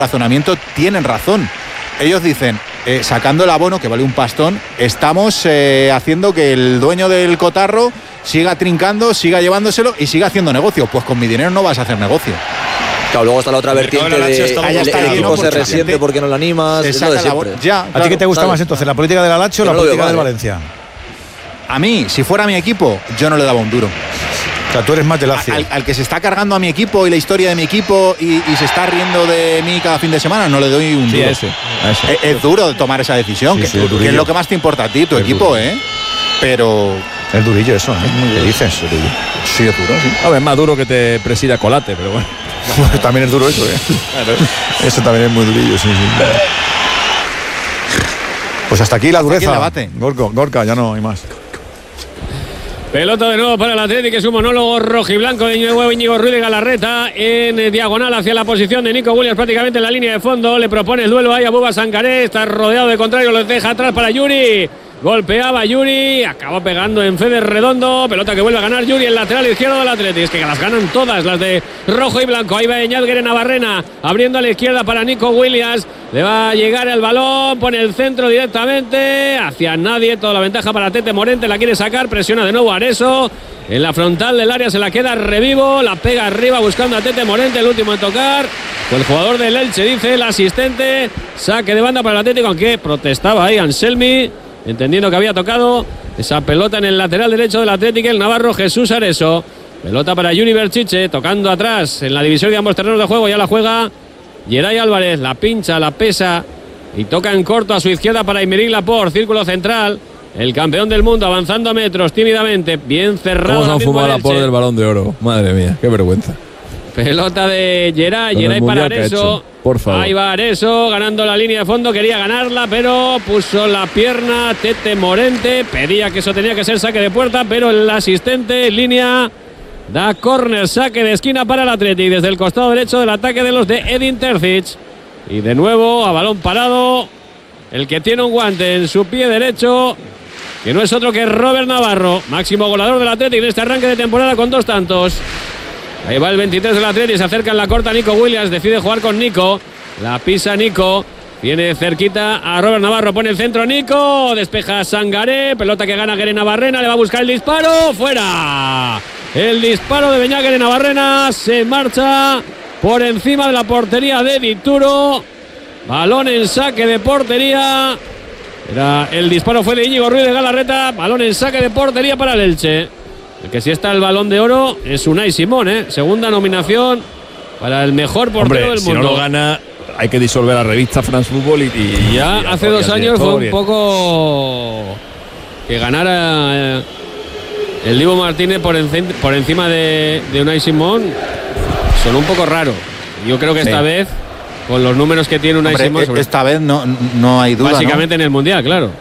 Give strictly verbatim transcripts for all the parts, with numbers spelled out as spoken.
razonamiento tienen razón. Ellos dicen, eh, sacando el abono, que vale un pastón, estamos eh, haciendo que el dueño del cotarro siga trincando, siga llevándoselo y siga haciendo negocio. Pues con mi dinero no vas a hacer negocio. Claro, luego está la otra vertiente de, de, de, de el equipo se resiente porque no lo animas. Es lo de siempre. Ya, claro, ¿a ti qué te gusta claro. más entonces, la política de la Lazio o la política del Valencia? A mí, si fuera mi equipo, yo no le daba un duro. O sea, tú eres más de Lazio. Al, al que se está cargando a mi equipo y la historia de mi equipo y, y se está riendo de mí cada fin de semana, no le doy un duro. Sí, ese, ese. Es, es duro tomar esa decisión, sí, que, sí, que es lo que más te importa a ti, tu es equipo, duro. ¿eh? Pero... Es durillo eso, ¿eh? ¿Qué dices? Durillo. Sí, es duro, sí. A ver, es más duro que te presida Colate, pero bueno. También es duro eso, ¿eh? Claro. Eso también es muy durillo, sí, sí. Pues hasta aquí la dureza. Aquí Gorka, Gorka, ya no hay más. Pelota de nuevo para el Atlético, que es un monólogo rojiblanco de nuevo Íñigo Ruiz de Galarreta en diagonal hacia la posición de Nico Williams, prácticamente en la línea de fondo. Le propone el duelo ahí a Bouba Sangaré, está rodeado de contrario, lo deja atrás para Yuri. Golpeaba Yuri, acaba pegando en Fede Redondo, pelota que vuelve a ganar Yuri, el lateral izquierdo del Atlético, es que las ganan todas las de rojo y blanco. Ahí va Eñadguer Navarrena, abriendo a la izquierda para Nico Williams, le va a llegar el balón, pone el centro directamente hacia nadie, toda la ventaja para Tete Morente, la quiere sacar, presiona de nuevo Areso, en la frontal del área se la queda Revivo, la pega arriba buscando a Tete Morente, el último en tocar, fue el jugador del Elche, dice el asistente, saque de banda para el Atlético, aunque protestaba ahí Anselmi, entendiendo que había tocado esa pelota en el lateral derecho del Atlético, el navarro Jesús Areso. Pelota para Yuri Berchiche, tocando atrás en la división de ambos terrenos de juego. Ya la juega Geray Álvarez, la pincha, la pesa y toca en corto a su izquierda para Aymeric Laporte, círculo central. El campeón del mundo avanzando metros tímidamente, bien cerrado. ¿Cómo se han fumado Laporte del Balón de Oro? Madre mía, qué vergüenza. Pelota de Geray, Geray para Areso. Por favor. Ahí va Areso, ganando la línea de fondo, quería ganarla, pero puso la pierna Tete Morente, pedía que eso tenía que ser saque de puerta, pero el asistente en línea da córner, saque de esquina para el Athletic, desde el costado derecho del ataque de los de Edin Terzic. Y de nuevo, a balón parado, el que tiene un guante en su pie derecho, que no es otro que Robert Navarro, máximo goleador del Athletic en este arranque de temporada con dos tantos. Ahí va el veintitrés del Atlético, se acerca en la corta Nico Williams, decide jugar con Nico, la pisa Nico, viene cerquita a Robert Navarro, pone el centro Nico, despeja Sangaré, pelota que gana Guere Navarrena, le va a buscar el disparo, fuera. El disparo de Beñat Guere Navarrena se marcha por encima de la portería de Dituro, balón en saque de portería, era, el disparo fue de Íñigo Ruiz de Galarreta, balón en saque de portería para el Elche. El que sí está el Balón de Oro es Unai Simón, ¿eh? Segunda nominación para el mejor portero Hombre, del si mundo. Si no lo gana, hay que disolver la revista France Football y, y, y ya y hace dos años fue un poco que ganara eh, el Dibu Martínez por, encima, por encima de, de Unai Simón. Son un poco raro. Yo creo que esta sí. vez, con los números que tiene Unai Hombre, Simón, sobre, esta vez no, no hay duda. Básicamente ¿no? en el Mundial, claro.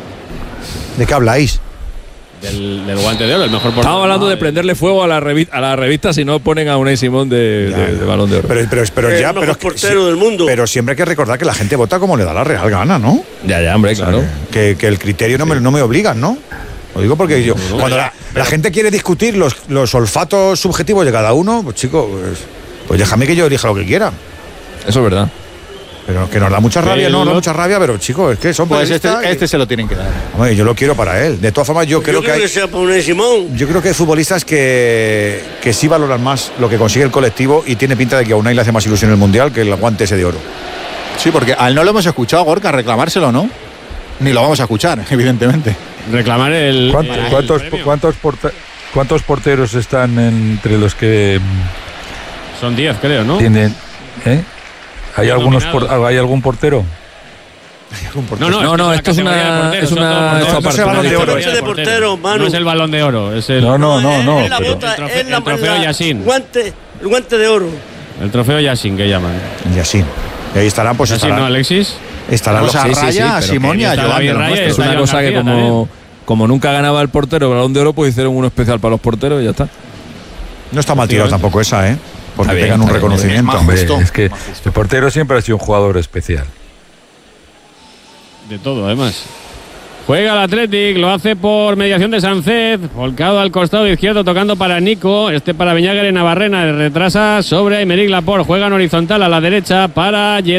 ¿De qué habláis? Del, del guante de oro, el mejor portero. Estamos hablando de prenderle fuego a la revista, a la revista si no ponen a Unai Simón de, ya, de, de Balón de Oro. Pero, pero, pero el ya, mejor pero, portero sí, del mundo. Pero siempre hay que recordar que la gente vota como le da la real gana, ¿no? Ya, ya, hombre, claro. O sea, que, que el criterio no, sí. me, no me obligan, ¿no? Lo digo porque yo, no, cuando la, la gente quiere discutir los, los olfatos subjetivos de cada uno, pues chico, pues, pues déjame que yo elija lo que quiera. Eso es verdad. Pero que nos da mucha rabia, no, nos da mucha rabia, pero chicos, es que son pues este, que, este se lo tienen que dar. Hombre, yo lo quiero para él. De todas formas, yo pues creo yo que hay. Que sea por Unai Simón. Yo creo que hay futbolistas que, que sí valoran más lo que consigue el colectivo y tiene pinta de que a Unai le hace más ilusión el mundial que el guante ese de oro. Sí, porque a él no lo hemos escuchado, Gorka, reclamárselo, ¿no? Ni lo vamos a escuchar, evidentemente. Reclamar el. ¿Cuántos, el, cuántos, el cuántos, porta, ¿Cuántos porteros están entre los que. Son diez, creo, ¿no? Tienen. ¿Eh? ¿Hay, algunos por, ¿Hay algún portero? No, no, no, no, esto es una. Es una. No, no es el Balón de Oro. De portero, Manu. No es el Balón de Oro, es el. No, no, no, no. Es la pero, bota, el trofeo, es la, el trofeo la, Yassin. Guante, el guante de oro. El trofeo Yassin que llaman. Yassin. Y ahí estarán, pues Yassin, estarán. ¿no, Alexis? Estarán los a sí, sí, Raya, a sí, Simón y a Joan. Es una cosa que como, como nunca ganaba el portero el Balón de Oro, pues hicieron uno especial para los porteros y ya está. No está mal tirado tampoco esa, ¿eh? Porque bien, pegan un reconocimiento. Hombre, es que el portero siempre ha sido un jugador especial. De todo, además. Juega el Athletic, lo hace por mediación de Sánchez, volcado al costado izquierdo, tocando para Nico, este para Beñaguer en Navarrena, retrasa sobre Aymeric Laporte, juega en horizontal a la derecha para Gerard.